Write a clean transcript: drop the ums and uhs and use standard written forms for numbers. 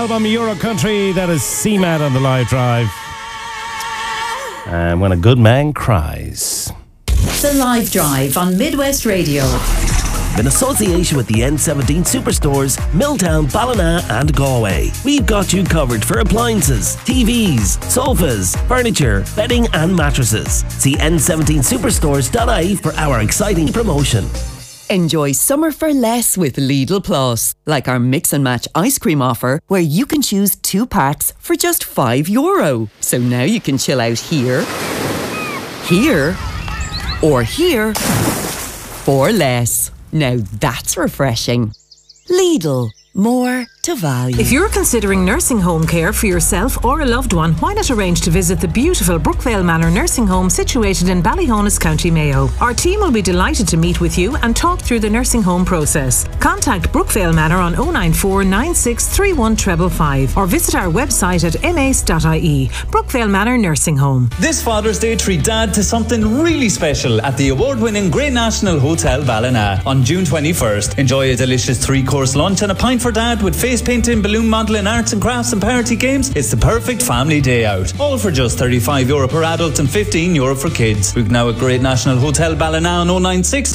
Album Euro Country, that is CMAD on the live drive. And When a Good Man Cries. The Live Drive on Midwest Radio. In association with the N17 Superstores, Milltown, Ballina and Galway. We've got you covered for appliances, TVs, sofas, furniture, bedding and mattresses. See n17superstores.ie for our exciting promotion. Enjoy summer for less with Lidl Plus. Like our mix and match ice cream offer, where you can choose 2 packs for just €5. So now you can chill out here, or here for less. Now that's refreshing. Lidl, more to value. If you're considering nursing home care for yourself or a loved one, why not arrange to visit the beautiful Brookvale Manor nursing home situated in Ballyhonus, County Mayo. Our team will be delighted to meet with you and talk through the nursing home process. Contact Brookvale Manor on 094 9631 555 or visit our website at mace.ie. Brookvale Manor Nursing Home. This Father's Day, treat Dad to something really special at the award-winning Great National Hotel Ballina on June 21st. Enjoy a delicious 3-course lunch and a pint for Dad with face painting, balloon modelling, arts and crafts and party games. It's the perfect family day out. All for just €35 per adult and €15 for kids. Book now at Great National Hotel Ballina on 096